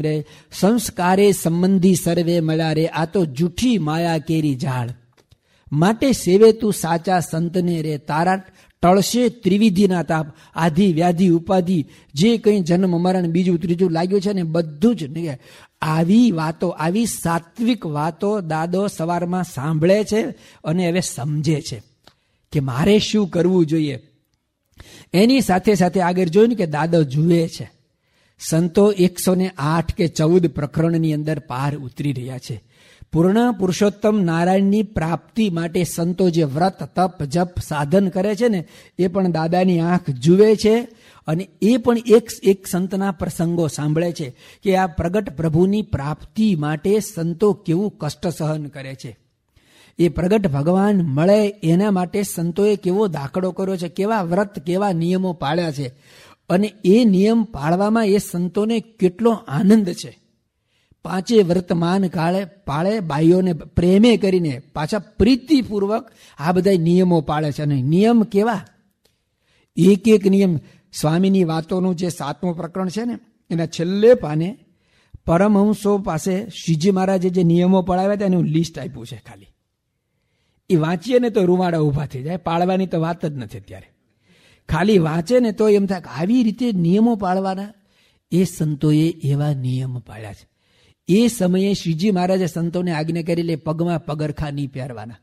રે, સંસ્કારે સંબંધી સર્વે મળ્યા રે, આ તો જૂઠી માયા કેરી ઝાડ. માટે સેવે તું સાચા સંતને રે, તારા ટળશે ત્રિવિધિના તાપ. આધિ વ્યાધિ ઉપાધિ જે કંઈ જન્મ મરણ બીજું ત્રીજું લાગ્યું છે ને બધું જ નહીં. આવી વાતો, આવી સાત્વિક વાતો દાદો સવારમાં સાંભળે છે અને હવે સમજે છે કે મારે શું કરવું જોઈએ. એની સાથે સાથે આગળ જોયું કે દાદો જુએ છે સંતો 108 કે 14 પ્રકરણની અંદર પાર ઉતરી રહ્યા છે. પૂર્ણ પુરુષોત્તમ નારાયણની પ્રાપ્તિ માટે સંતો જે વ્રત તપ જપ સાધન કરે છે ને એ પણ દાદાની આંખ જુએ છે અને એ પણ એક સંતના પ્રસંગો સાંભળે છે કે આ પ્રગટ પ્રભુની પ્રાપ્તિ માટે સંતો કેવું કષ્ટ સહન કરે છે. એ પ્રગટ ભગવાન મળે એના માટે સંતોએ કેવો દાખલો કર્યો છે, કેવા વ્રત કેવા નિયમો પાળ્યા છે અને એ નિયમ પાળવામાં એ સંતોને કેટલો આનંદ છે. 5 વર્તમાન કાળે પાળે, બાઈઓને પ્રેમે કરીને પાછા પ્રીતિપૂર્વક આ બધા નિયમો પાળે છે. અને નિયમ કેવા, એક નિયમ. સ્વામીની વાતોનું જે 7મું પ્રકરણ છે ને એના છેલ્લે પાને પરમહંસો પાસે શ્રીજી મહારાજે જે નિયમો પડાવ્યા હતા એનું લિસ્ટ આપ્યું છે. ખાલી એ વાંચીએ ને તો રૂવાડા ઊભા થઈ જાય, પાળવાની તો વાત જ નથી. ત્યારે ખાલી વાંચે ને તો એમ થાય કે આવી રીતે નિયમો પાળવાના. એ સંતોએ એવા નિયમ પાળ્યા છે. એ સમયે શ્રીજી મહારાજે સંતોને આજ્ઞા કરી લે પગમાં પગરખા નહીં પહેરવાના.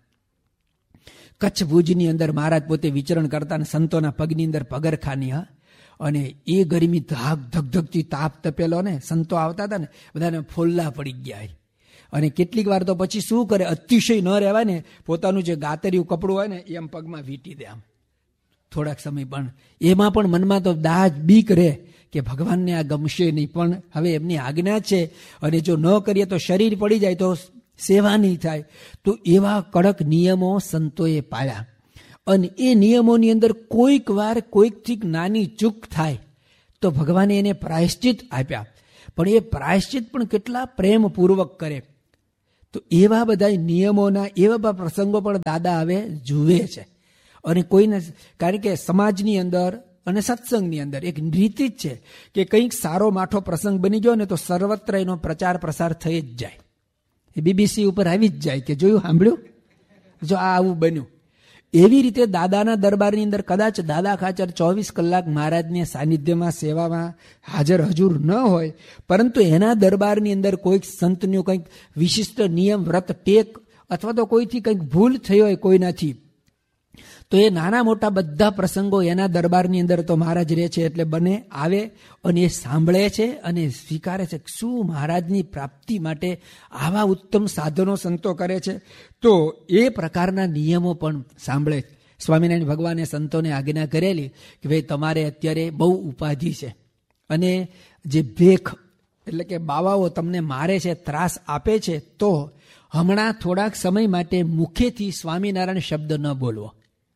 કચ્છ ભુજની અંદર મહારાજ પોતે વિચરણ કરતા ને સંતોના પગની અંદર પગરખા નહીં. અને એ ગરમી ધગધગતી તાપ તપેલો ને સંતો આવતા હતા ને બધાને ફોલ્લા પડી ગયા. અને કેટલીક વાર તો પછી શું કરે, અતિશય ન રહેવાય ને પોતાનું જે ગાતરિયું કપડું હોય ને એમ પગમાં વીંટી દે આમ થોડાક સમય. પણ એમાં પણ મનમાં તો દાજ બીક રહે કે ભગવાનને આ ગમશે નહીં, પણ હવે એમની આજ્ઞા છે અને જો ન કરીએ તો શરીર પડી જાય તો સેવા નહીં થાય. તો એવા કડક નિયમો સંતોએ પાળ્યા. અને એ નિયમોની અંદર કોઈક વાર કોઈકથી નાની ચૂક થાય તો ભગવાને એને પ્રાયશ્ચિત આપ્યા. પણ એ પ્રાયશ્ચિત પણ કેટલા પ્રેમપૂર્વક કરે. તો એવા બધા નિયમોના એવા પ્રસંગો પણ દાદા હવે જુએ છે. અને કોઈને, કારણ કે સમાજની અંદર અને સત્સંગની અંદર એક રીતિ જ છે કે કંઈક સારો માઠો પ્રસંગ બની ગયો ને તો સર્વત્ર એનો પ્રચાર પ્રસાર થઈ જ જાય. એ BBC ઉપર આવી જ જાય કે જોયું, સાંભળ્યું, જો આ આવું બન્યું. એવી રીતે દાદાના દરબારની અંદર કદાચ દાદા ખાચર 24 કલાક મહારાજની સાનિધ્યમાં સેવામાં હાજર હજુર ન હોય, પરંતુ એના દરબારની અંદર કોઈક સંતનું કંઈક વિશિષ્ટ નિયમ વ્રત ટેક અથવા તો કોઈથી કંઈક ભૂલ થઈ હોય કોઈનાથી, તો એ નાના મોટા બધા પ્રસંગો એના દરબારની અંદર તો મહારાજ રહે છે એટલે બને આવે અને એ સાંભળે છે અને સ્વીકારે છે. શું મહારાજની પ્રાપ્તિ માટે આવા ઉત્તમ સાધનો સંતો કરે છે, તો એ પ્રકારના નિયમો પણ સાંભળે. સ્વામિનારાયણ ભગવાને સંતોને આજ્ઞા કરેલી કે ભાઈ તમારે અત્યારે બહુ ઉપાધિ છે અને જે ભેખ એટલે કે બાવાઓ તમને મારે છે, ત્રાસ આપે છે, તો હમણાં થોડાક સમય માટે મુખેથી સ્વામિનારાયણ શબ્દ ન બોલવો.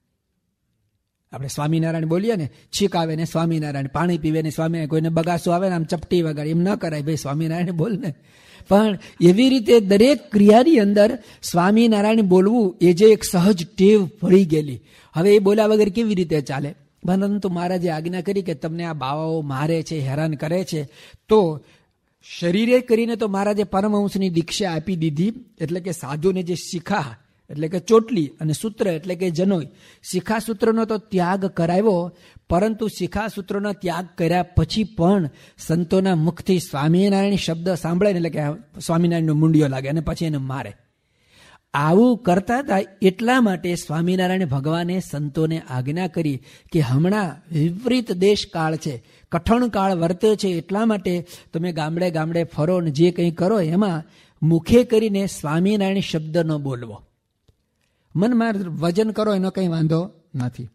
આપણે સ્વામિનારાયણ બોલીએ ને, છીક આવે ને સ્વામિનારાયણ, પાણી પીવે ને સ્વામિનારાયણ, કોઈને બગાસું આવે ને આમ ચપટી વગાડે, એમ ન કરાય ભાઈ, સ્વામિનારાયણ બોલ ને. પણ એવી રીતે દરેક ક્રિયાની અંદર સ્વામિનારાયણ બોલવું એ જે એક સહજ ટેવ પડી ગયેલી, હવે એ બોલ્યા વગર કેવી રીતે ચાલે. પરંતુ મહારાજે આજ્ઞા કરી કે તમને આ બાવાઓ મારે છે, હેરાન કરે છે, તો શરીરે કરીને તો મહારાજે પરમહંસની દીક્ષા આપી દીધી. એટલે કે સાધુને જે શિખા એટલે કે ચોટલી અને સૂત્ર એટલે કે જનોઈ, શિખા સૂત્રનો તો ત્યાગ કરાવ્યો, પરંતુ શિખા સૂત્રનો ત્યાગ કર્યા પછી પણ સંતોના મુખથી સ્વામિનારાયણ શબ્દ સાંભળે ને એટલે કે સ્વામિનારાયણનો મુંડિયો લાગે અને પછી એને મારે. આવું કરતા હતા એટલા માટે સ્વામિનારાયણ ભગવાને સંતોને આજ્ઞા કરી કે હમણાં વિપરીત દેશ કાળ છે, કઠણ કાળ વર્તે છે, એટલા માટે તમે ગામડે ગામડે ફરો ને જે કંઈ કરો એમાં મુખે કરીને સ્વામિનારાયણ શબ્દ ન બોલવો. મનમાં વજન કરો એનો કંઈ વાંધો નથી.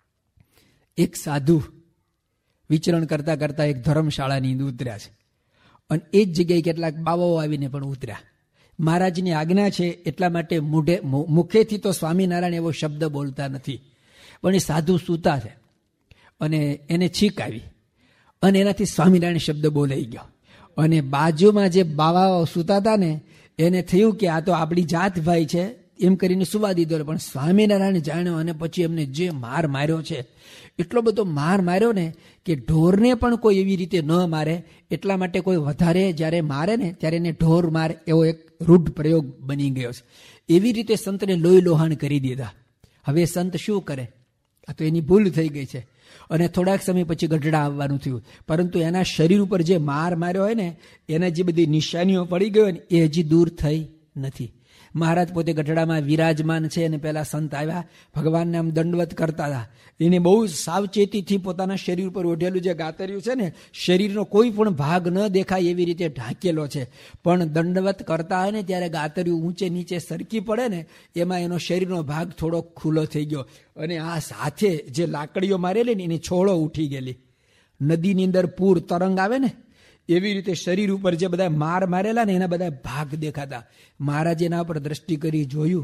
એક સાધુ વિચરણ કરતા કરતા એક ધર્મશાળાની અંદર ઉતર્યા છે અને એ જ જગ્યાએ કેટલાક બાવાઓ આવીને પણ ઉતર્યા. મહારાજની આજ્ઞા છે એટલા માટે મુખેથી તો સ્વામિનારાયણ એવો શબ્દ બોલતા નથી, પણ એ સાધુ સૂતા છે અને એને છીક આવી અને એનાથી સ્વામિનારાયણ શબ્દ બોલાઈ ગયો. અને બાજુમાં જે બાવાઓ સૂતા હતા ને એને થયું કે આ તો આપણી જાત ભાઈ છે, એમ કરીને સુવા દીધો. પણ સ્વામિનારાયણ જાણ્યો અને પછી એમને જે માર માર્યો છે, એટલો બધો માર માર્યો ને કે ઢોરને પણ કોઈ એવી રીતે ન મારે. એટલા માટે કોઈ વધારે જ્યારે મારે ને ત્યારે એને ઢોર માર એવો એક રૂઢ પ્રયોગ બની ગયો છે. એવી રીતે સંતને લોહી લોહાણ કરી દીધા. હવે સંત શું કરે? આ તો એની ભૂલ થઈ ગઈ છે. અને થોડાક સમય પછી ગઢડા આવવાનું થયું, પરંતુ એના શરીર ઉપર જે માર માર્યો હોય ને, એના જે બધી નિશાનીઓ પડી ગઈ હોય ને, એ હજી દૂર થઈ નથી. મહારાજ પોતે ગઢડામાં વિરાજમાન છે અને પેલા સંત આવ્યા, ભગવાનને આમ દંડવત કરતા હતા. એને બહુ સાવચેતીથી પોતાના શરીર ઉપર ઓઢેલું જે ગાતર્યું છે ને, શરીરનો કોઈ પણ ભાગ ન દેખાય એવી રીતે ઢાંકેલો છે. પણ દંડવત કરતા હોય ને ત્યારે ગાતર્યું ઊંચે નીચે સરકી પડે ને, એમાં એનો શરીરનો ભાગ થોડો ખુલ્લો થઈ ગયો. અને આ સાથે જે લાકડીઓ મારેલી ને એની છોડો ઉઠી ગયેલી. નદીની અંદર પૂર તરંગ આવે ને એવી રીતે શરીર ઉપર જે બધા માર મારેલા ને એના બધા ભાગ દેખાતા. મહારાજે એના ઉપર દ્રષ્ટિ કરી જોયું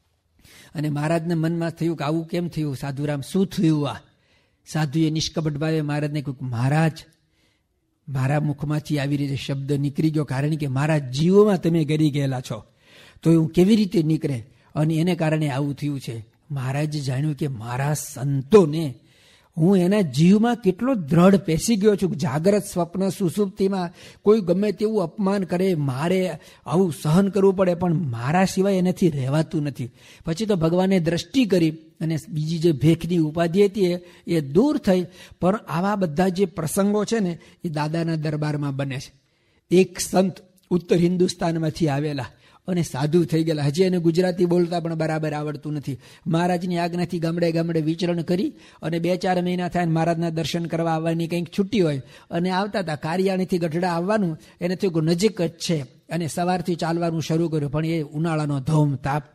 અને મહારાજને મનમાં થયું કે આવું કેમ થયું? સાધુરામ શું થયું? આ સાધુએ નિષ્કપટ ભાવે મહારાજને કહ્યું, મહારાજ, મારા મુખમાંથી આવી રીતે શબ્દ નીકળી ગયો, કારણ કે મારા જીવોમાં તમે ગરી ગયેલા છો, તો એવું કેવી રીતે નીકળે? અને એને કારણે આવું થયું છે. મહારાજે જાણ્યું કે મારા સંતોને હું એના જીવમાં કેટલો દ્રઢ પેસી ગયો છું. જાગ્રત, સ્વપ્ન, સુસુપ્તિમાં કોઈ ગમે તેવું અપમાન કરે, મારે, આવું સહન કરવું પડે, પણ મારા સિવાય એનાથી રહેવાતું નથી. પછી તો ભગવાને દ્રષ્ટિ કરી અને બીજી જે ભેખની ઉપાધિ હતી એ દૂર થઈ. પણ આવા બધા જે પ્રસંગો છે ને એ દાદાના દરબારમાં બને છે. એક સંત ઉત્તર હિન્દુસ્તાનમાંથી આવેલા અને સાધુ થઈ ગયેલા. હજી એને ગુજરાતી બોલતા પણ બરાબર આવડતું નથી. મહારાજની આજ્ઞાથી ગામડે ગામડે વિચરણ કરી અને 2-4 મહિના થાય મહારાજના દર્શન કરવા આવવાની કંઈક છુટ્ટી હોય અને આવતા હતા. કારિયાણીથી ગઢડા આવવાનું એને થયું નજીક જ છે અને સવારથી ચાલવાનું શરૂ કર્યું. પણ એ ઉનાળાનો ધોમ તાપ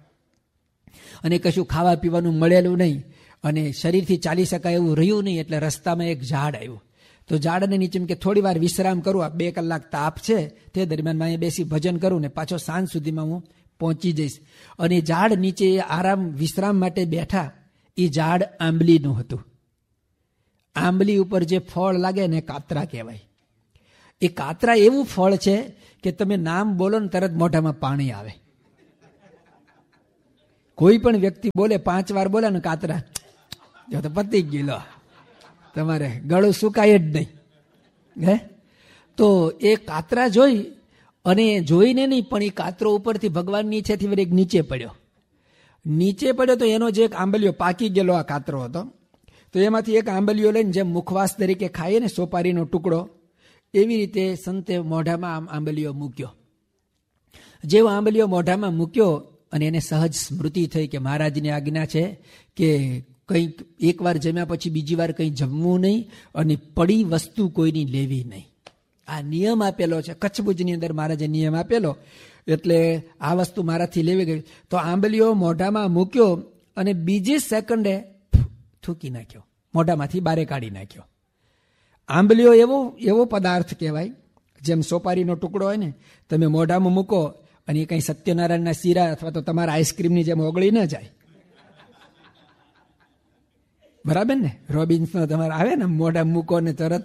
અને કશું ખાવા પીવાનું મળેલું નહીં અને શરીરથી ચાલી શકાય એવું રહ્યું નહીં. એટલે રસ્તામાં એક ઝાડ આવ્યું. તો ઝાડને નીચે કે થોડી વાર વિશ્રામ કરું, આ 2 કલાક તાપ છે, તે દરમિયાન અહીંયા બેસી ભજન કરું ને પાછો સાંજ સુધીમાં હું પહોંચી જઈશ. અને ઝાડ નીચે આરામ વિશ્રામ માટે બેઠા. એ ઝાડ આંબલીનું હતું. આંબલી ઉપર જે ફળ લાગે ને કાતરા કહેવાય. એ કાતરા એવું ફળ છે કે તમે નામ બોલો ને તરત મોઢામાં પાણી આવે. કોઈ પણ વ્યક્તિ બોલે 5 વાર બોલે ને કાતરા, જો તો પતી ગયેલો, તમારે ગળું સુકાય જ નહીં. હે તો એ કાતરા જોઈ અને જોઈને નહીં, પણ એ કાતરો ઉપરથી ભગવાનની ઈચ્છાથી વળી એક નીચે પડ્યો. તો એનો જે એક આંબલીઓ પાકી ગયેલો આ કાતરો હતો, તો એમાંથી એક આંબલીઓ લઈને જેમ મુખવાસ તરીકે ખાઈએ ને સોપારીનો ટુકડો, એવી રીતે સંતે મોઢામાં આમ આંબલીઓ મૂક્યો. જેવો આંબલીઓ મોઢામાં મૂક્યો અને એને સહજ સ્મૃતિ થઈ કે મહારાજની આજ્ઞા છે કે કંઈક એકવાર જમ્યા પછી બીજી વાર કંઈ જમવું નહીં અને પડી વસ્તુ કોઈની લેવી નહીં. આ નિયમ આપેલો છે. કચ્છભુજની અંદર મહારાજે નિયમ આપેલો, એટલે આ વસ્તુ મારાથી લેવી ગઈ. તો આંબલીઓ મોઢામાં મૂક્યો અને બીજી સેકન્ડે થૂકી નાખ્યો, મોઢામાંથી બારે કાઢી નાખ્યો. આંબલીઓ એવો પદાર્થ કહેવાય, જેમ સોપારીનો ટુકડો હોય ને, તમે મોઢામાં મૂકો અને એ કંઈ સત્યનારાયણના શીરા અથવા તો તમારા આઈસ્ક્રીમની જેમ ઓગળી ન જાય. બરાબર ને? રોબિન્સનો તમારે આવે ને મોઢા મૂકો ને તરત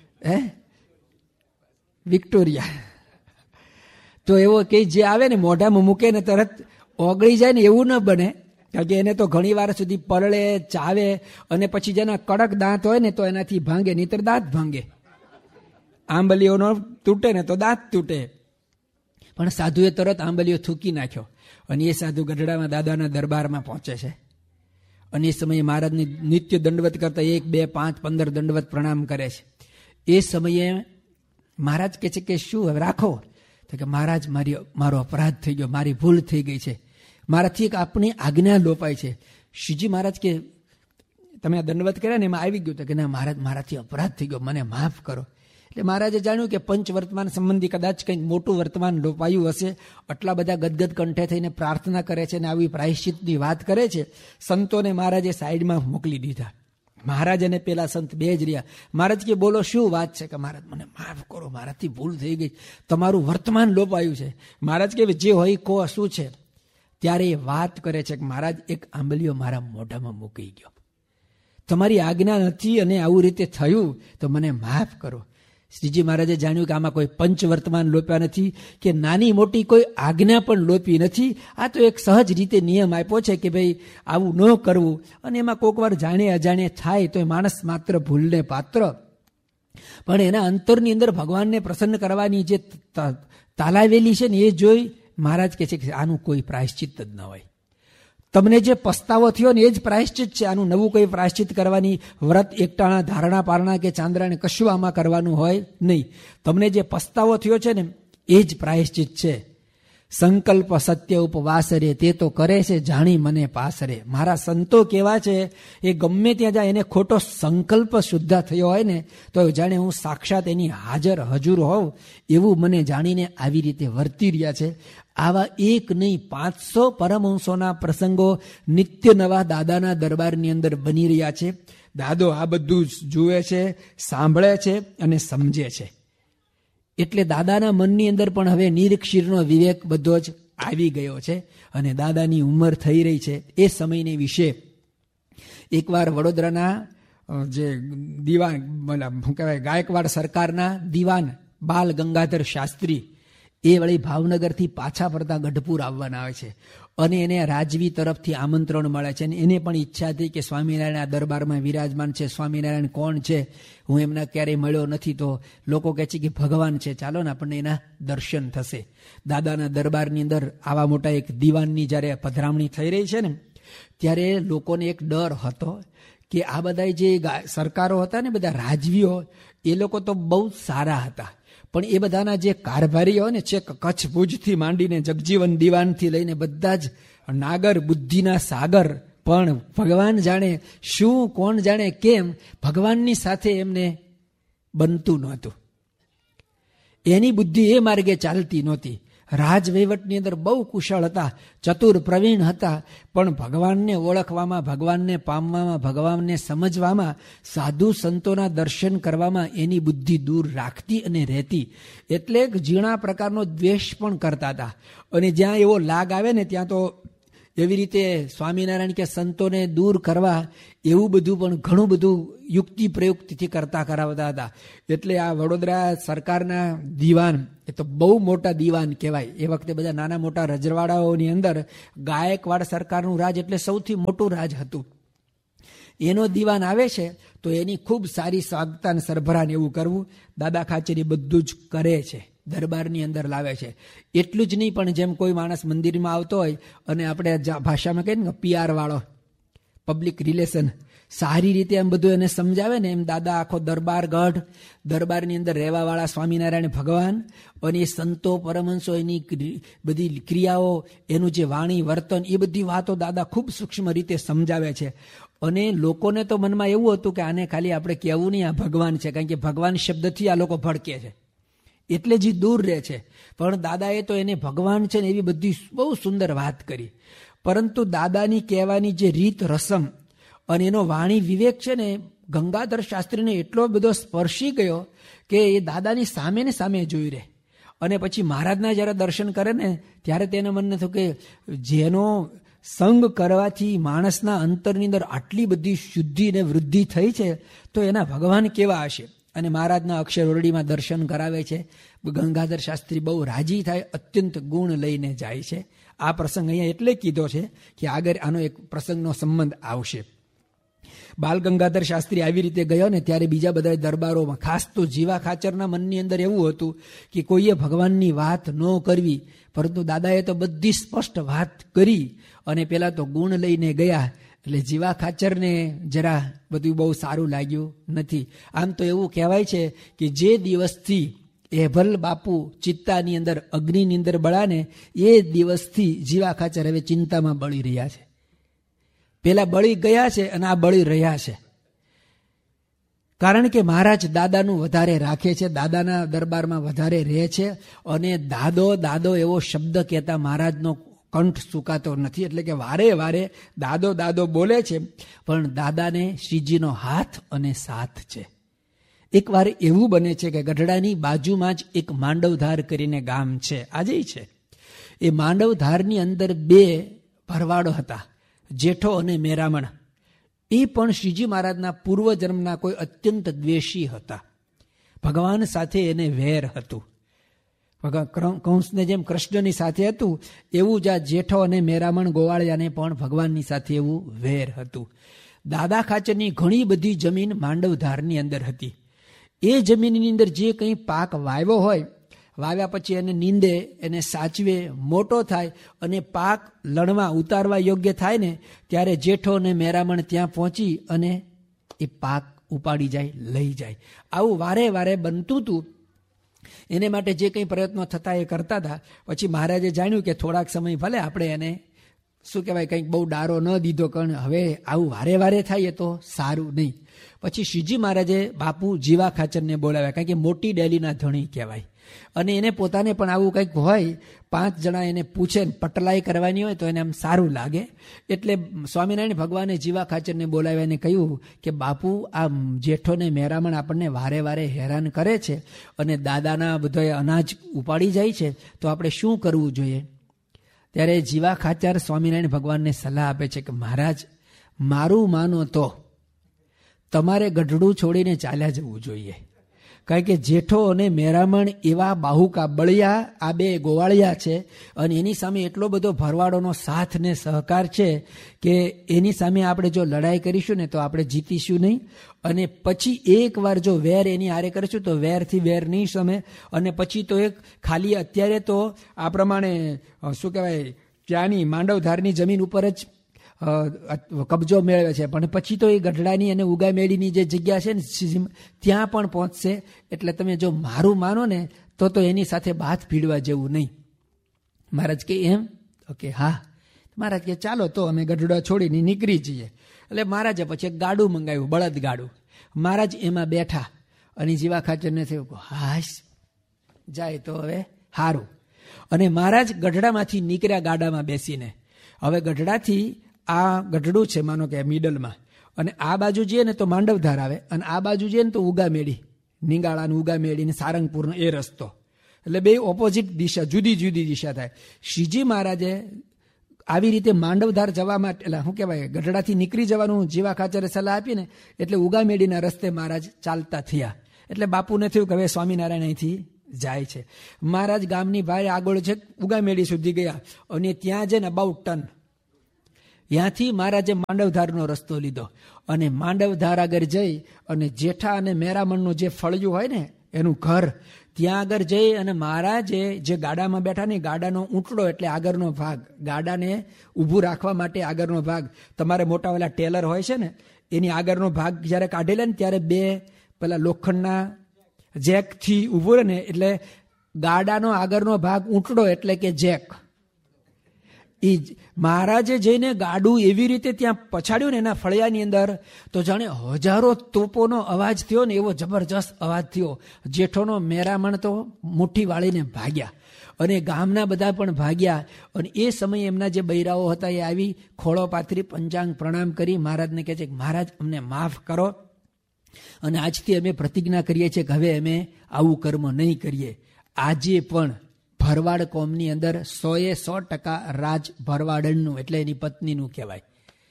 વિક્ટોરિયા, તો એવો કે જે આવે ને મોઢામાં મૂકે ને તરત ઓગળી જાય ને એવું ન બને. કારણ કે એને તો ઘણી વાર સુધી પરળે, ચાવે અને પછી જેના કડક દાંત હોય ને તો એનાથી ભાંગે, નહીતર દાંત ભાંગે. આંબલીઓનો તૂટે ને તો દાંત તૂટે. પણ સાધુએ તરત આંબલીઓ થૂકી નાખ્યો અને એ સાધુ ગઢડામાં દાદાના દરબારમાં પહોંચે છે. અને એ સમયે મહારાજને નિત્ય દંડવત કરતા 1, 2, 5, 15 દંડવત પ્રણામ કરે છે. એ સમયે મહારાજ કહે છે કે શું હવે રાખો? તો કે મહારાજ મારો અપરાધ થઈ ગયો, મારી ભૂલ થઈ ગઈ છે, મારાથી એક આપની આજ્ઞા લોપાય છે. શ્રીજી મહારાજ કે તમે આ દંડવત કર્યા ને એમાં આવી ગયું તો કે ના મહારાજ, મારાથી અપરાધ થઈ ગયો, મને માફ કરો. એટલે મહારાજે જાણ્યું કે પંચ વર્તમાન સંબંધી કદાચ કંઈક મોટું વર્તમાન લોપાયું હશે. આટલા બધા ગદગદ કંઠે થઈને પ્રાર્થના કરે છે અને આવી પ્રાયશ્ચિતની વાત કરે છે. સંતોને મહારાજે સાઈડમાં મોકલી દીધા. મહારાજ અને પેલા સંત 2 જ રહ્યા. મહારાજ કે બોલો શું વાત છે? કે મહારાજ મને માફ કરો, મારાથી ભૂલ થઈ ગઈ, તમારું વર્તમાન લોપાયું છે. મહારાજ કે જે હોય કહો શું છે? ત્યારે એ વાત કરે છે કે મહારાજ એક આંબલીઓ મારા મોઢામાં મૂકી ગયો, તમારી આજ્ઞા નથી અને આવું રીતે થયું તો મને માફ કરો. શ્રીજી મહારાજે જાણ્યું કે આમાં કોઈ પંચવર્તમાન લોપ્યા નથી કે નાની મોટી કોઈ આજ્ઞા પણ લોપી નથી. આ તો એક સહજ રીતે નિયમ આપ્યો છે કે ભાઈ આવું ન કરવું. અને એમાં કોઈક વાર જાણે અજાણે થાય તો એ માણસ માત્ર ભૂલને પાત્ર, પણ એના અંતરની અંદર ભગવાનને પ્રસન્ન કરવાની જે તાલાવેલી છે ને એ જોઈ મહારાજ કહે છે કે આનું કોઈ પ્રાયશ્ચિત જ ન હોય. તમને જે પસ્તાવો થયો ને એ જ પ્રાયશ્ચિત છે. આનું નવું કોઈ પ્રાયશ્ચિત કરવાની વ્રત એકટાણા ધારણા પારણા કે ચાંદ્રાને કશું આમાં કરવાનું હોય નહીં. તમને જે પસ્તાવો થયો છે ને એ જ પ્રાયશ્ચિત છે. સંકલ્પ સત્ય ઉપવાસ રે તે તો કરે છે જાણી મને પાસ રે. મારા સંતો કેવા છે, એ ગમે ત્યાં જાય એને ખોટો સંકલ્પ શુદ્ધ થયો હોય ને તો જાણે હું સાક્ષાત એની હાજર હજુર હોઉં એવું મને જાણીને આવી રીતે વર્તી રહ્યા છે. આવા એક નહીં 500 પરમહંસોના પ્રસંગો નિત્ય નવા દાદાના દરબારની અંદર બની રહ્યા છે. દાદો આ બધું જુએ છે, સાંભળે છે અને સમજે છે. એટલે દાદાના મનની અંદર પણ હવે નિરક્ષીરનો વિવેક બધો જ આવી ગયો છે અને દાદાની ઉંમર થઈ રહી છે. એ સમયને વિશે એકવાર વડોદરાના જે દીવાન શું કહેવાય ગાયકવાડ સરકારના દીવાન બાલ ગંગાધર શાસ્ત્રી એ વળી ભાવનગરથી પાછા ફરતા ગઢપુર આવવાના આવે છે અને એને રાજવી તરફથી આમંત્રણ મળે છે અને એને પણ ઈચ્છા હતી કે સ્વામિનારાયણ આ દરબારમાં વિરાજમાન છે, સ્વામિનારાયણ કોણ છે, હું એમના ક્યારેય મળ્યો નથી, તો લોકો કહે છે કે ભગવાન છે, ચાલો ને આપણને એના દર્શન થશે. દાદાના દરબારની અંદર આવા મોટા એક દીવાનની જ્યારે પધરામણી થઈ રહી છે ને ત્યારે લોકોને એક ડર હતો કે આ બધા જે સરકારો હતા ને બધા રાજવીઓ એ લોકો તો બહુ સારા હતા, પણ એ બધાના જે કારભારીઓ ને છેક કચ્છ ભુજથી માંડીને જગજીવન દીવાનથી લઈને બધા જ નાગર બુદ્ધિના સાગર, પણ ભગવાન જાણે શું કોણ જાણે કેમ ભગવાનની સાથે એમને બનતું નહોતું. એની બુદ્ધિ એ માર્ગે ચાલતી નહોતી. રાજવહીવટની અંદર બહુ કુશળ હતા, ચતુર પ્રવીણ હતા, પણ ભગવાનને ઓળખવામાં, ભગવાનને પામવામાં, ભગવાનને સમજવામાં, સાધુ સંતોના દર્શન કરવામાં એની બુદ્ધિ દૂર રાખતી અને રહેતી. એટલે ઝીણા પ્રકારનો દ્વેષ પણ કરતા હતા. અને જ્યાં એવો લાગ આવે ને ત્યાં તો એવી રીતે સ્વામિનારાયણ કે સંતોને દૂર કરવા એવું બધું પણ ઘણું બધું યુક્તિ પ્રયુક્તિથી કરતા કરાવતા હતા. એટલે આ વડોદરા સરકારના દીવાન એ તો બહુ મોટા દીવાન કહેવાય. એ વખતે બધા નાના મોટા રજવાડાઓની અંદર ગાયકવાડ સરકારનું રાજ એટલે સૌથી મોટું રાજ હતું. એનો દીવાન આવે છે તો એની ખૂબ સારી સ્વાગતા અને સરભરાને એવું કરવું. દાદા ખાચરી બધું જ કરે છે, દરબારની અંદર લાવે છે. એટલું જ નહીં, પણ જેમ કોઈ માણસ મંદિરમાં આવતો હોય અને આપણે ભાષામાં કહીએ ને PR વાળો, પબ્લિક રિલેશન, સારી રીતે એમ બધું એને સમજાવે ને એમ દાદા આખો દરબાર ગઢ, દરબારની અંદર રહેવાવાળા સ્વામિનારાયણ ભગવાન અને એ સંતો પરમહંસો, એની બધી ક્રિયાઓ, એનું જે વાણી વર્તન, એ બધી વાતો દાદા ખૂબ સૂક્ષ્મ રીતે સમજાવે છે. અને લોકોને તો મનમાં એવું હતું કે આને ખાલી આપણે કહેવું નહીં આ ભગવાન છે, કારણ કે ભગવાન શબ્દથી આ લોકો ભડકે છે એટલે જ દૂર રહે છે. પણ દાદાએ તો એને ભગવાન છે ને એવી બધી બહુ સુંદર વાત કરી. પરંતુ દાદાની કહેવાની જે રીત રસમ અને એનો વાણી વિવેક છે ને ગંગાધર શાસ્ત્રીને એટલો બધો સ્પર્શી ગયો કે એ દાદાની સામે ને સામે જોઈ રહે. અને પછી મહારાજના જ્યારે દર્શન કરે ને ત્યારે તેને મનને થયું કે જેનો સંગ કરવાથી માણસના અંતરની અંદર આટલી બધી શુદ્ધિ અને વૃદ્ધિ થઈ છે તો એના ભગવાન કેવા હશે. અને મહારાજના અક્ષર ઓરડીમાં દર્શન કરાવે છે. ગંગાધર શાસ્ત્રી બહુ રાજી થાય, અત્યંત ગુણ લઈને જાય છે. આ પ્રસંગ અહીંયા એટલે કીધો છે કે આગળ આનો એક પ્રસંગનો સંબંધ આવશે. બાલ ગંગાધર શાસ્ત્રી આવી રીતે ગયો ને ત્યારે બીજા બધા દરબારોમાં, ખાસ તો જીવા ખાચરના મનની અંદર એવું હતું કે કોઈએ ભગવાનની વાત ન કરવી, પરંતુ દાદાએ તો બધી સ્પષ્ટ વાત કરી અને પેલા તો ગુણ લઈને ગયા. એટલે જીવા ખાચરને જરા બધું બહુ સારું લાગ્યું નથી. આમ તો એવું કહેવાય છે કે જે દિવસથી એભલ બાપુ ચિત્તાની અંદર અગ્નિની અંદર બળાને એ દિવસથી જીવા ખાચર હવે ચિંતામાં બળી રહ્યા છે. પેલા બળી ગયા છે અને આ બળી રહ્યા છે. કારણ કે મહારાજ દાદાનું વધારે રાખે છે, દાદાના દરબારમાં વધારે રહે છે અને દાદો દાદો એવો શબ્દ કહેતા મહારાજનો કંઠ સુકાતો નથી. એટલે કે વારે વારે દાદો દાદો બોલે છે, પણ દાદાને શ્રીજીનો હાથ અને સાથ છે. એક વાર એવું બને છે કે ગઢડાની બાજુમાં જ એક માંડવધાર કરીને ગામ છે, આજે છે. એ માંડવધારની અંદર 2 ભરવાડો હતા, જેઠો અને મેરામણ. એ પણ શ્રીજી મહારાજના પૂર્વજન્મના કોઈ અત્યંત દ્વેષી હતા. ભગવાન સાથે એને વેર હતું. કંસને જેમ કૃષ્ણની સાથે હતું એવું જ આ જેઠો અને મેરામણ ગોવાળિયાને પણ ભગવાનની સાથે એવું વેર હતું. દાદા ખાચરની ઘણી બધી જમીન માંડવધારની અંદર હતી. એ જમીનની અંદર જે કંઈ પાક વાવ્યો હોય, વાવ્યા પછી એને નીંદે, એને સાચવે, મોટો થાય અને પાક લણવા ઉતારવા યોગ્ય થાય ને ત્યારે જેઠો અને મેરામણ ત્યાં પહોંચી અને એ પાક ઉપાડી જાય, લઈ જાય. આવું વારે વારે બનતું હતું. એને માટે જે કંઈ પ્રયત્નો થતા એ કરતા હતા. પછી મહારાજે જાણ્યું કે થોડાક સમય ભલે આપણે એને શું કહેવાય કંઈક બહુ ડારો ન દીધો, કારણ હવે આવું વારે વારે થાય એ તો સારું નહીં. પછી શ્રીજી મહારાજે બાપુ જીવા ખાચરને બોલાવ્યા, કારણ કે મોટી ડેલીના ધણી કહેવાય અને એને પોતાને પણ આવું કંઈક હોય, 5 જણા એને પૂછે ને પટલાઈ કરવાની હોય તો એને આમ સારું લાગે. એટલે સ્વામિનારાયણ ભગવાને જીવા ખાચરને બોલાવ્યા અને કહ્યું કે બાપુ આ જેઠો ને મેરામણ આપણને વારે વારે હેરાન કરે છે અને દાદાના બધા અનાજ ઉપાડી જાય છે, તો આપણે શું કરવું જોઈએ? ત્યારે જીવા ખાચર સ્વામિનારાયણ ભગવાનને સલાહ આપે છે કે મહારાજ, મારું માનો તો તમારે ગઢડું છોડીને ચાલ્યા જવું જોઈએ. કારણ કે જેઠો અને મેરામણ એવા બાહુકા બળિયા, આ 2 ગોવાળિયા છે અને એની સામે એટલો બધો ભરવાડોનો સાથ ને સહકાર છે કે એની સામે આપણે જો લડાઈ કરીશું ને તો આપણે જીતીશું નહીં. અને પછી એકવાર જો વેર એની હારે કરીશું તો વેરથી વેર નહીં સમે. અને પછી તો એક ખાલી અત્યારે તો આ પ્રમાણે શું કહેવાય ત્યાંની માંડવધારની જમીન ઉપર જ કબજો મેળવે છે, પણ પછી તો એ ગઢડાની અને ઉગામેડીની જે જગ્યા છે ને ત્યાં પણ પહોંચશે. એટલે તમે જો મારું માનો ને તો એની સાથે બાથ ભીડવા જેવું નહીં. મહારાજ કે એમ? ઓકે, હા. મહારાજ કે ચાલો તો અમે ગઢડા છોડીને નીકળી જઈએ. એટલે મહારાજે પછી એક ગાડું મંગાવ્યું, બળદ ગાડું. મહારાજ એમાં બેઠા અને જીવા ખાચરને થયું હાશ જાય તો હવે સારું. અને મહારાજ ગઢડામાંથી નીકળ્યા ગાડામાં બેસીને. હવે ગઢડાથી આ ગઢડું છે માનો કે મિડલમાં, અને આ બાજુ જઈએ ને તો માંડવધાર આવે અને આ બાજુ જઈએ ને તો ઉગામેડી, નિંગાળાનું ઉગામેડી ને સારંગપુરનો એ રસ્તો. એટલે 2 ઓપોઝિટ દિશા, જુદી જુદી દિશા થાય. શ્રીજી મહારાજે આવી રીતે માંડવધાર જવા માટે, એટલે શું કહેવાય ગઢડાથી નીકળી જવાનું જીવા ખાચરે સલાહ આપી ને એટલે ઉગામેડીના રસ્તે મહારાજ ચાલતા થયા. એટલે બાપુને થયું કે હવે સ્વામિનારાયણ અહીંથી જાય છે. મહારાજ ગામની બહાર આગળ છે ઉગામેડી સુધી ગયા અને ત્યાં જઈને અબાઉટ ટન ત્યાંથી મહારાજે માંડવધારનો રસ્તો લીધો અને માંડવધાર આગળ જઈ અને જેઠા અને મેરામણનું જે ફળિયું હોય ને એનું ઘર, ત્યાં આગળ જઈ અને મહારાજે જે ગાડામાં બેઠા ને ગાડાનો ઊંટડો એટલે આગળનો ભાગ, ગાડાને ઊભું રાખવા માટે આગળનો ભાગ, તમારે મોટા વાળા ટેલર હોય છે ને એની આગળનો ભાગ જ્યારે કાઢેલા ને ત્યારે 2 પેલા લોખંડના જેકથી ઊભું રહે ને એટલે ગાડાનો આગળનો ભાગ ઊંટડો એટલે કે જેક. એ મહારાજે જઈને ગાડું એવી રીતે ત્યાં પછાડ્યું ને એના ફળિયાની અંદર, તો જાણે હજારો તોપોનો અવાજ થયો ને એવો જબરજસ્ત અવાજ થયો. જેઠોનો મેરામણ તો મુઠ્ઠી વાળીને ભાગ્યા અને ગામના બધા પણ ભાગ્યા. અને એ સમયે એમના જે બૈરાઓ હતા એ આવી ખોળો પાથરી પંચાંગ પ્રણામ કરી મહારાજને કહે છે કે મહારાજ અમને માફ કરો અને આજથી અમે પ્રતિજ્ઞા કરીએ છીએ કે હવે અમે આવું કર્મ નહીં કરીએ. આજે પણ ભરવાડ કોમની અંદર 100% રાજ ભરવાડનું એટલે એની પત્નીનું કહેવાય.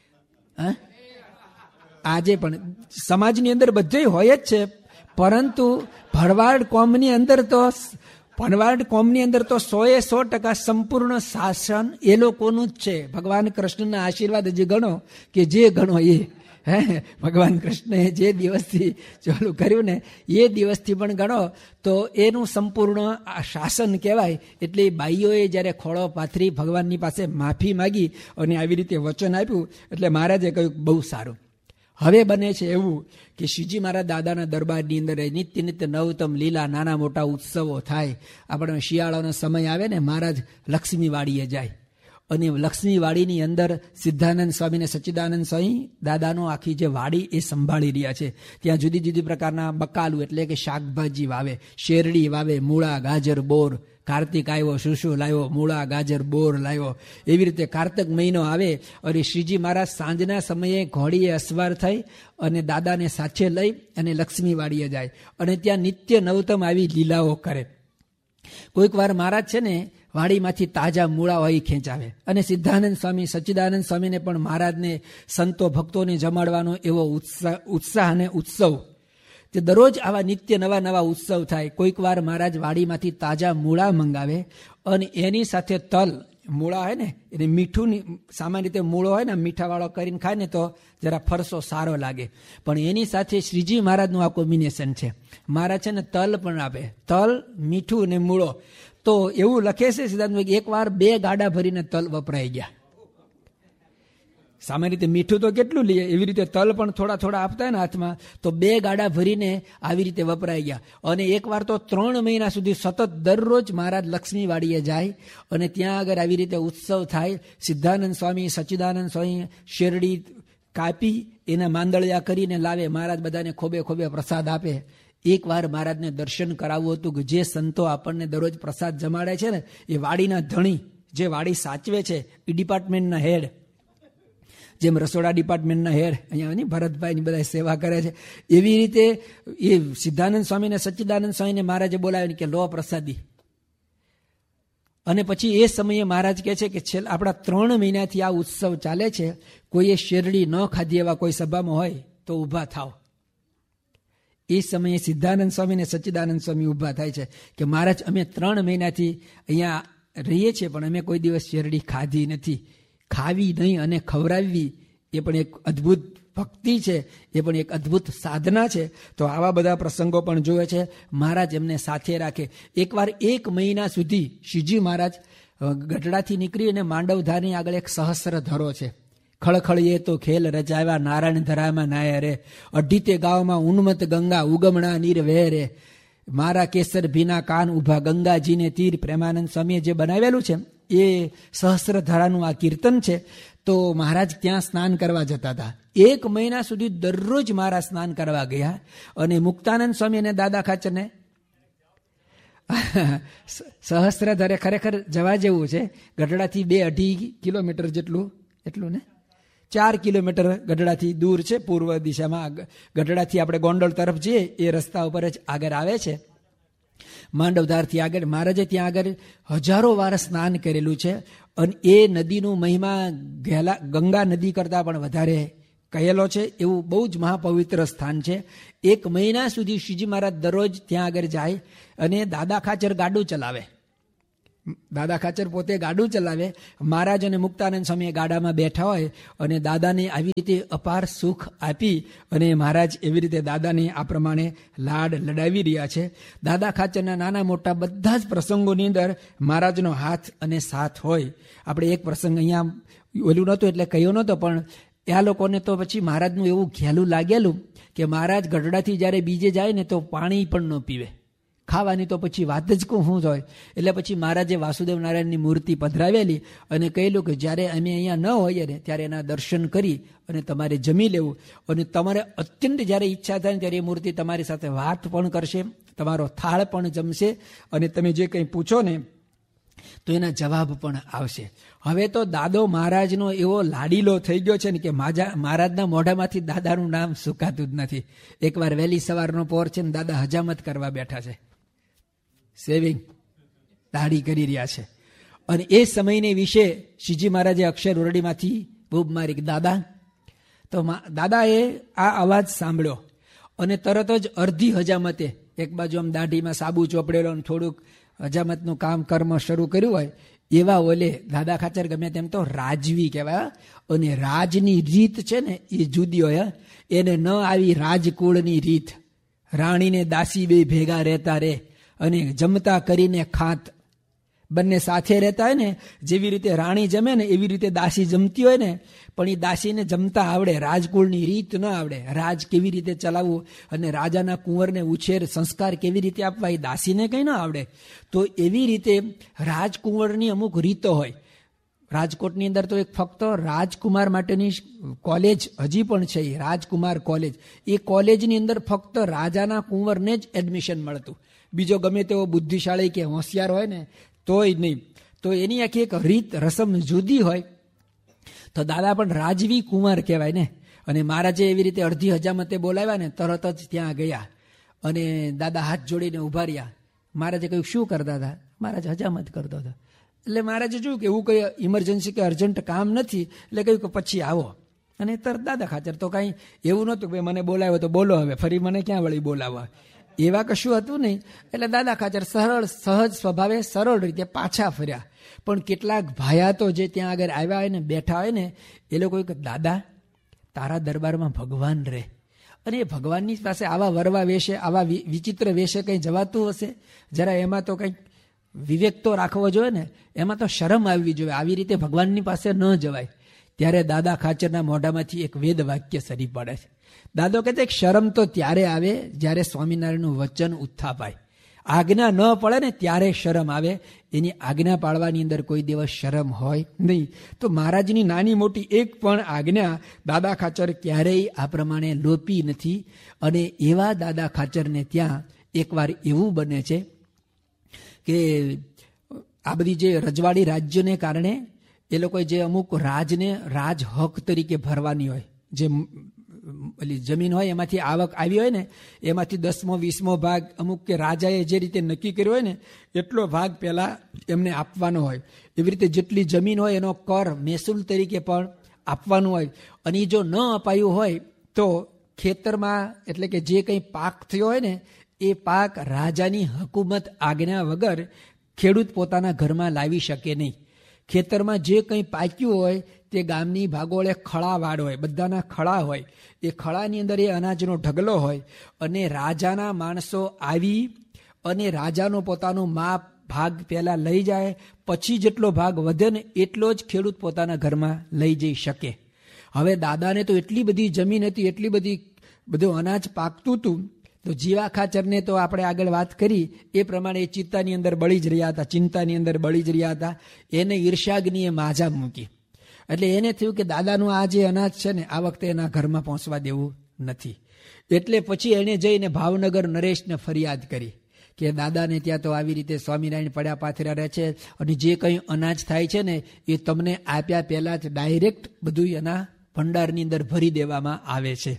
આજે પણ સમાજની અંદર બધે હોય જ છે, પરંતુ ભરવાડ કોમની અંદર તો 100% સંપૂર્ણ શાસન એ લોકોનું જ છે. ભગવાન કૃષ્ણના આશીર્વાદ જે ગણો કે જે ગણો એ ભગવાન કૃષ્ણએ જે દિવસથી ચાલુ કર્યું ને એ દિવસથી પણ ગણો તો એનું સંપૂર્ણ શાસન કહેવાય. એટલે બાઈઓએ જ્યારે ખોળો પાથરી ભગવાનની પાસે માફી માગી અને આવી રીતે વચન આપ્યું એટલે મહારાજે કહ્યું બહુ સારું. હવે બને છે એવું કે શ્રીજી મહારાજ દાદાના દરબારની અંદર નિત્ય નિત્ય નવતમ લીલા નાના મોટા ઉત્સવો થાય. આપણે શિયાળાનો સમય આવે ને મહારાજ લક્ષ્મીવાડીએ જાય અને લક્ષ્મીવાડીની અંદર સિદ્ધાનંદ સ્વામી ને સચ્ચિદાનંદ સ્વામી દાદાનો આખી જે વાડી એ સંભાળી રહ્યા છે. ત્યાં જુદી જુદી પ્રકારના બકાલું એટલે કે શાકભાજી વાવે, શેરડી વાવે, મૂળા, ગાજર, બોર. કાર્તિક આવ્યો, શું લાવ્યો, મૂળા, ગાજર, બોર લાવ્યો. એવી રીતે કાર્તક મહિનો આવે અને શ્રીજી મહારાજ સાંજના સમયે ઘોડીએ અસવાર થઈ અને દાદાને સાથે લઈ અને લક્ષ્મીવાડીએ જાય અને ત્યાં નિત્ય નવતમ આવી લીલાઓ કરે. કોઈક વાર મહારાજ છે ને વાડીમાંથી તાજા મૂળા હોય ખેંચાવે અને સિદ્ધાનંદ સ્વામી સચ્ચિદાનંદ સ્વામીને પણ મહારાજને સંતો ભક્તોને જમાડવાનો એવો ઉત્સાહ અને ઉત્સવ. તે દરરોજ આવા નિત્ય નવા નવા ઉત્સવ થાય. કોઈક વાર મહારાજ વાડીમાંથી તાજા મૂળા મંગાવે અને એની સાથે તલ, મૂળા હોય ને એને મીઠું, સામાન્ય રીતે મૂળો હોય ને મીઠાવાળો કરીને ખાય ને તો જરા ફરસો સારો લાગે, પણ એની સાથે શ્રીજી મહારાજનું આ કોમ્બિનેશન છે. મહારાજ છે ને તલ પણ આપે, તલ, મીઠું અને મૂળો. તો એવું લખે છે સિદ્ધાંતભાઈ, એક વાર 2 ગાડા ભરીને તલ વપરાઈ ગયા. સામાન્ય રીતે મીઠું તો કેટલું લઈએ, એવી રીતે તલ પણ થોડા થોડા આપતા હોય ને હાથમાં, તો 2 ગાડા ભરીને આવી રીતે વપરાઈ ગયા. અને એક વાર તો 3 મહિના સુધી સતત દરરોજ મહારાજ લક્ષ્મીવાડીએ જાય અને ત્યાં આગળ આવી રીતે ઉત્સવ થાય. સિદ્ધાનંદ સ્વામી, સચ્ચિદાનંદ સ્વામી શેરડી કાપી એના માંદળિયા કરીને લાવે, મહારાજ બધાને ખોબે ખોબે પ્રસાદ આપે. એક વાર મહારાજને દર્શન કરાવવું હતું કે જે સંતો આપણને દરરોજ પ્રસાદ જમાડે છે ને એ વાડીના ધણી, જે વાડી સાચવે છે, એ ડિપાર્ટમેન્ટના હેડ, જેમ રસોડા ડિપાર્ટમેન્ટના હેડ અહીંયા નહીં ભરતભાઈની બધા સેવા કરે છે, એવી રીતે એ સિદ્ધાનંદ સ્વામીને સચ્ચિદાનંદ સ્વામીને મહારાજે બોલાવીને કે લો પ્રસાદી. અને પછી એ સમયે મહારાજ કહે છે કે છેલ્લા આપણા 3 મહિનાથી આ ઉત્સવ ચાલે છે, કોઈએ શેરડી ન ખાધી એવા કોઈ સભામાં હોય તો ઊભા થાવ. એ સમયે સિદ્ધાનંદ સ્વામી અને સચ્ચિદાનંદ સ્વામી ઊભા થાય છે કે મહારાજ અમે 3 મહિનાથી અહીંયા રહીએ છીએ પણ અમે કોઈ દિવસ શેરડી ખાધી નથી. ખાવી નહીં અને ખવડાવવી એ પણ એક અદ્ભુત ભક્તિ છે, એ પણ એક અદ્ભુત સાધના છે. તો આવા બધા પ્રસંગો પણ જોવે છે. મહારાજ એમને સાથે રાખે. એકવાર 1 મહિના સુધી શ્રીજી મહારાજ ગઢડાથી નીકળી અને માંડવધારની આગળ એક સહસ્ર ધરો છે. ખળખળીએ તો ખેલ રચાવ્યા નારાયણ ધરામાં નાય રે, 28 ગામમાં ઉન્મત ગંગા ઉગમણા નીર વહે રે, મારા કેસર ભીના કાન ઉભા ગંગાજીને તીર. પ્રેમાનંદ સ્વામીએ જે બનાવેલું છે એ સહસ્રધારાનું આ કીર્તન છે. તો મહારાજ ત્યાં સ્નાન કરવા જતા હતા. 1 મહિના સુધી દરરોજ મહારાજ સ્નાન કરવા ગયા. અને મુક્તાનંદ સ્વામી અને દાદા ખાચરને સહસ્રધારે ખરેખર જવા જેવું છે. ગઢડાથી 2-2.5 કિલોમીટર એટલું ને 4 કિલોમીટર ગઢડાથી દૂર છે. પૂર્વ દિશામાં ગઢડાથી આપણે ગોંડલ તરફ જઈએ એ રસ્તા ઉપર જ આગળ આવે છે. માંડવધારથી આગળ મહારાજે ત્યાં આગળ હજારો વાર સ્નાન કરેલું છે. અને એ નદીનું મહિમા ગંગા નદી કરતાં પણ વધારે કહેલો છે. એવું બહુ જ મહાપવિત્ર સ્થાન છે. 1 મહિના સુધી શ્રીજી મહારાજ દરરોજ ત્યાં આગળ જાય અને દાદા ખાચર ગાડું ચલાવે. દાદા ખાચર પોતે ગાડું ચલાવે. મહારાજ અને મુક્તાનંદ સ્વામી ગાડામાં બેઠા હોય અને દાદાને આવી રીતે અપાર સુખ આપી અને મહારાજ એવી રીતે દાદાને આ પ્રમાણે લાડ લડાવી રહ્યા છે. દાદા ખાચરના નાના મોટા બધા જ પ્રસંગોની અંદર મહારાજનો હાથ અને સાથ હોય. આપણે એક પ્રસંગ અહીંયા ઓલું નહોતું એટલે કહ્યો નહોતો, પણ આ લોકોને તો પછી મહારાજનું એવું ઘેલું લાગેલું કે મહારાજ ગઢડાથી જ્યારે બીજે જાય ને તો પાણી પણ ન પીવે, ખાવાની તો પછી વાત જ શું હોય. એટલે પછી મહારાજે વાસુદેવ નારાયણની મૂર્તિ પધરાવેલી અને કહેલું કે જ્યારે અમે અહીંયા ન હોઈએ ને ત્યારે એના દર્શન કરી અને તમારે જમી લેવું. અને તમારે અત્યંત જ્યારે ઈચ્છા થાય ને ત્યારે એ મૂર્તિ તમારી સાથે વાત પણ કરશે, તમારો થાળ પણ જમશે અને તમે જે કંઈ પૂછો ને તો એના જવાબ પણ આવશે. હવે તો દાદો મહારાજનો એવો લાડીલો થઈ ગયો છે ને કે મહારાજના મોઢામાંથી દાદાનું નામ સુકાતું જ નથી. એકવાર વહેલી સવારનો પોર છે ને દાદા હજામત કરવા બેઠા છે, સેવિંગ દાઢી કરી રહ્યા છે. અને એ સમયને વિશે શ્રીજી મહારાજે અક્ષર ઓરડીમાંથી બૂબ મારી કે દાદા. તો દાદાએ આ અવાજ સાંભળ્યો અને તરત જ અડધી હજામતે, એક બાજુ આમ દાઢીમાં સાબુ ચોપડેલો અને થોડુંક હજામતનું કામ કર્મ શરૂ કર્યું હોય એવા ઓલે દાદા ખાચર ગમે તેમ તો રાજવી કહેવાય. અને રાજની રીત છે ને એ જુદી હોય. એને ન આવી રાજકુળની રીત. રાણીને દાસી બે ભેગા રહેતા રે અને જમતા કરીને ખાત. બંને સાથે રહેતા હોય ને, જેવી રીતે રાણી જમે ને એવી રીતે દાસી જમતી હોય ને, પણ એ દાસીને જમતા આવડે, રાજકુળની રીત ન આવડે. રાજ કેવી રીતે ચલાવવું અને રાજાના કુંવરને ઉછેર સંસ્કાર કેવી રીતે આપવા એ દાસીને કંઈ ન આવડે. તો એવી રીતે રાજકુંવરની અમુક રીતો હોય. રાજકોટની અંદર તો એક ફક્ત રાજકુમાર માટેની કોલેજ હજી પણ છે, રાજકુમાર કોલેજ. એ કોલેજની અંદર ફક્ત રાજાના કુંવરને જ એડમિશન મળતું. બીજો ગમે તેવો બુદ્ધિશાળી કે હોશિયાર હોય ને તોય નહીં. તો એની આખી એક રીત રસમ જુદી હોય. તો દાદા પણ રાજવી કુંવર કહેવાય ને. અને મહારાજે એવી રીતે અડધી હજામતે બોલાવ્યા ને તરત જ ત્યાં ગયા અને દાદા હાથ જોડીને ઉભા રહ્યા. મહારાજે કહ્યું શું કરતા હતા? મહારાજ હજામત કરતો હતો. એટલે મહારાજે જોયું કે એવું કંઈ ઇમરજન્સી કે અર્જન્ટ કામ નથી એટલે કહ્યું કે પછી આવો. અને તરત દાદા ખાચર તો કાંઈ એવું નહોતું કે મને બોલાવ્યો તો બોલો હવે ફરી મને ક્યાં વળી બોલાવવા, એવા કશું હતું નહીં. એટલે દાદા ખાચર સહજ સ્વભાવે સરળ રીતે પાછા ફર્યા. પણ કેટલાક ભાયા તો જે ત્યાં આગળ આવ્યા હોય ને બેઠા હોય ને એ લોકો કે દાદા તારા દરબારમાં ભગવાન રહે, અને એ ભગવાનની પાસે આવા વરવા વેશે આવા વિચિત્ર વેશે કંઈ જવાતું હશે? જરા એમાં તો કંઈક વિવેક તો રાખવો જોઈએ ને, એમાં તો શરમ આવવી જોઈએ. આવી રીતે ભગવાનની પાસે ન જવાય. ત્યારે દાદા ખાચરના મોઢામાંથી એક વેદ વાક્ય સરી પડે છે. દાદો કહે છે શરમ તો ત્યારે આવે જ્યારે સ્વામિનારાયણનું વચન ઉત્થાપાય. આજ્ઞા ન પડે ને ત્યારે શરમ આવે, એની આજ્ઞા પાળવાની અંદર કોઈ દિવસ શરમ હોય નહીં. તો મહારાજની નાની મોટી એક પણ આજ્ઞા દાદા ખાચર ક્યારેય આ પ્રમાણે લોપી નથી. અને એવા દાદા ખાચરને ત્યાં એકવાર એવું બને છે કે આ બધી જે રજવાડી રાજ્યને કારણે એ લોકોએ જે અમુક રાજને રાજ હક તરીકે ભરવાની હોય, જે જમીન હોય એમાંથી આવક આવી હોય ને એમાંથી 10મો 20મો ભાગ અમુક કે રાજાએ જે રીતે નક્કી કર્યો હોય ને એટલો ભાગ પહેલા એમને આપવાનો હોય. એવી રીતે જેટલી જમીન હોય એનો કર મહેસૂલ તરીકે પણ આપવાનું હોય. અને એ જો ન અપાયું હોય તો ખેતરમાં એટલે કે જે કંઈ પાક થયો હોય ને એ પાક રાજાની હકુમત આજ્ઞા વગર ખેડૂત પોતાના ઘરમાં લાવી શકે નહીં. ખેતરમાં જે કંઈ પાક્યું હોય તે ગામની ભાગોળે ખળાવાડ હોય, બધાના ખળા હોય, એ ખળાની અંદર એ અનાજનો ઢગલો હોય. અને રાજાના માણસો આવી અને રાજાનો પોતાનો માપ ભાગ પહેલાં લઈ જાય, પછી જેટલો ભાગ વધે ને એટલો જ ખેડૂત પોતાના ઘરમાં લઈ જઈ શકે. હવે દાદાને તો એટલી બધી જમીન હતી, એટલી બધું અનાજ પાકતું હતું. તો જીવા ખાચરને તો આપણે આગળ વાત કરી એ પ્રમાણે એ ચિંતાની અંદર બળી જ રહ્યા હતા, ચિંતાની અંદર બળી જ રહ્યા હતા. એને ઈર્ષાગ્નિએ માજા મૂકી. એટલે એને થયું કે દાદાનું આ જે અનાજ છે ને આ વખતે એના ઘરમાં પહોંચવા દેવું નથી. એટલે પછી એને જઈને ભાવનગર નરેશને ફરિયાદ કરી કે દાદાને ત્યાં તો આવી રીતે સ્વામિનારાયણ પડ્યા પાથર્યા રહે છે, અને જે કંઈ અનાજ થાય છે ને એ તમને આપ્યા પહેલાં જ ડાયરેક્ટ બધું એના ભંડારની અંદર ભરી દેવામાં આવે છે.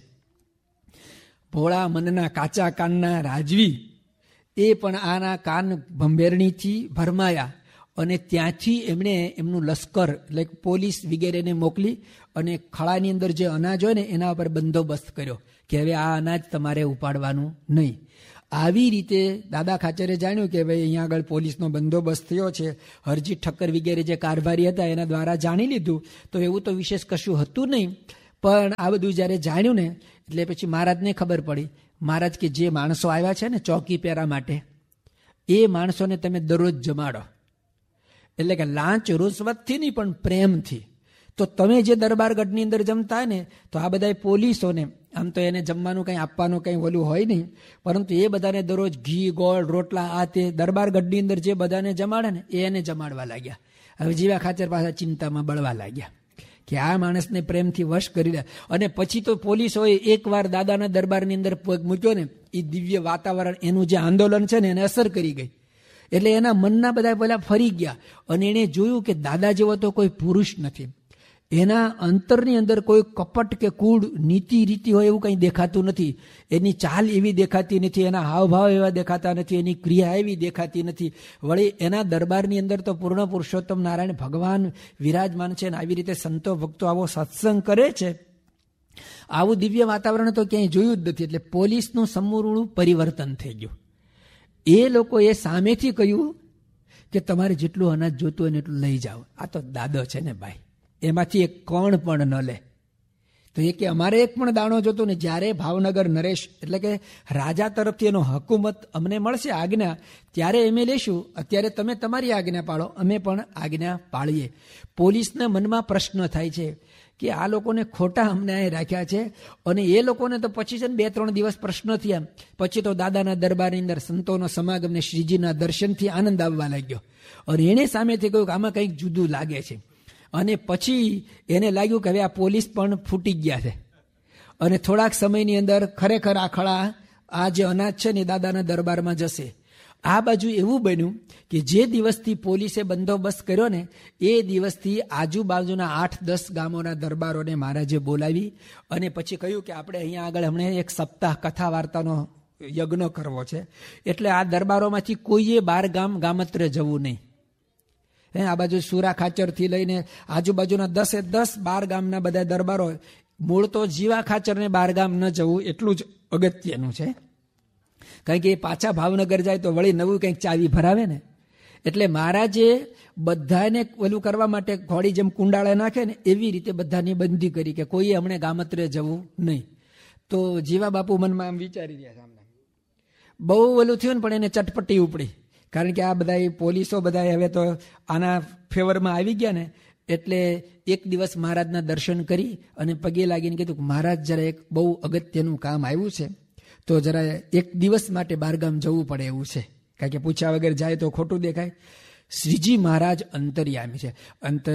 ભોળા મનના કાચા કાનના રાજવી એ પણ આના કાન ભંભેરણીથી ભરમાયા. અને ત્યાંથી એમણે એમનું લશ્કર એટલે પોલીસ વગેરેને મોકલી અને ખળાની અંદર જે અનાજ હોય ને એના ઉપર બંદોબસ્ત કર્યો કે હવે આ અનાજ તમારે ઉપાડવાનું નહીં. આવી રીતે દાદા ખાચરે જાણ્યું કે ભાઈ અહીંયા આગળ પોલીસનો બંદોબસ્ત થયો છે, હરજી ઠક્કર વગેરે જે કારભારી હતા એના દ્વારા જાણી લીધું. તો એવું તો વિશેષ કશું હતું નહીં. પણ આ બધું જ્યારે જાણ્યું ને એટલે પછી મહારાજને ખબર પડી. મહારાજ કે જે માણસો આવ્યા છે ને ચોકી પહેરા માટે એ માણસોને તમે દરરોજ જમાડો, એટલે કે લાંચ રૂશ્વતથી નહીં પણ પ્રેમથી. તો તમે જે દરબારગઢની અંદર જમતા હોય ને તો આ બધા પોલીસોને આમ તો એને જમવાનું કંઈ આપવાનું કંઈ ઓલું હોય નહીં, પરંતુ એ બધાને દરરોજ ઘી ગોળ રોટલા આ તે દરબારગઢની અંદર જે બધાને જમાડે ને એને જમાડવા લાગ્યા. હવે જીવા ખાચર પાછા ચિંતામાં બળવા લાગ્યા કે આ માણસને પ્રેમથી વશ કરી દે. અને પછી તો પોલીસોએ એકવાર દાદાના દરબારની અંદર પગ મૂક્યો ને એ દિવ્ય વાતાવરણ એનું જે આંદોલન છે ને એને અસર કરી ગઈ. એટલે એના મનના બધા પેલા ફરી ગયા અને એણે જોયું કે દાદા જેવો તો કોઈ પુરુષ નથી. એના અંતરની અંદર કોઈ કપટ કે કૂડ નીતિ રીતિ હોય એવું કંઈ દેખાતું નથી. એની ચાલ એવી દેખાતી નથી, એના હાવભાવ એવા દેખાતા નથી, એની ક્રિયા એવી દેખાતી નથી. વળી એના દરબારની અંદર તો પૂર્ણ પુરુષોત્તમ નારાયણ ભગવાન વિરાજમાન છે. અને આવી રીતે સંતો ભક્તો આવો સત્સંગ કરે છે, આવું દિવ્ય વાતાવરણ તો ક્યાંય જોયું જ નથી. એટલે પોલીસનું સમૂળું પરિવર્તન થઈ ગયું. એ લોકોએ સામેથી કહ્યું કે તમારે જેટલું અનાજ જોતું હોય ને એટલું લઈ જાઓ. આ તો દાદો છે ને ભાઈ, એમાંથી એક કોણ પણ ન લે. તો એ કે અમારે એક પણ દાણો જોતો ને. જ્યારે ભાવનગર નરેશ એટલે કે રાજા તરફથી એનો હકુમત અમને મળશે આજ્ઞા, ત્યારે અમે લેશું. અત્યારે તમે તમારી આજ્ઞા પાળો, અમે પણ આજ્ઞા પાળીએ. પોલીસના મનમાં પ્રશ્ન થાય છે કે આ લોકોને ખોટા અમને અહીં રાખ્યા છે. અને એ લોકોને તો પછી છે ને 2-3 દિવસ પ્રશ્ન થયા, પછી તો દાદાના દરબારની અંદર સંતોનો સમાગમ ને શ્રીજીના દર્શનથી આનંદ આવવા લાગ્યો. અને એને સામેથી કહ્યું કે આમાં કંઈક જુદું લાગે છે. અને પછી એને લાગ્યું કે હવે આ પોલીસ પણ ફૂટી ગયા છે અને થોડાક સમયની અંદર ખરેખર આ ખળા આ જે અનાજ છે ને દાદાના દરબારમાં જશે. આ બાજુ એવું બન્યું કે જે દિવસથી પોલીસે બંદોબસ્ત કર્યો ને એ દિવસથી આજુબાજુના 8-10 ગામોના દરબારોને મહારાજે બોલાવી અને પછી કહ્યું કે આપણે અહીંયા આગળ હમણાં એક સપ્તાહ કથા વાર્તાનો યજ્ઞ કરવો છે. એટલે આ દરબારોમાંથી કોઈએ 12 ગામત્રે જવું નહીં. આ બાજુ સુરા ખાચરથી લઈને આજુબાજુના 10-12 ગામના બધા દરબારો મૂળ તો જીવા ખાચરને બારગામ ન જવું એટલું જ અગત્યનું છે. કારણ કે એ પાછા ભાવનગર જાય તો વળી નવું કંઈક ચાવી ભરાવે ને. એટલે મહારાજે બધાને ઓલું કરવા માટે ઘોડી જેમ કુંડાળે નાખે ને એવી રીતે બધાની બંધી કરી કે કોઈએ હમણે ગામત્રે જવું નહીં. તો જીવા બાપુ મનમાં આમ વિચારી રહ્યા સામે બહુ ઓલું થયું ને, પણ એને ચટપટી ઉપડી. કારણ કે આ બધા પોલીસો બધા હવે તો આના ફેવરમાં આવી ગયા ને, એટલે એક દિવસ મહારાજના દર્શન કરી અને પગે લાગીને કીધું કે મહારાજ જરા એક બહુ અગત્યનું કામ આવ્યું છે, તો જરા એક દિવસ માટે બારગામ જવું પડે એવું છે. કારણ કે પૂછ્યા વગર જાય તો ખોટું દેખાય. શ્રીજી મહારાજ અંતર્યામી છે.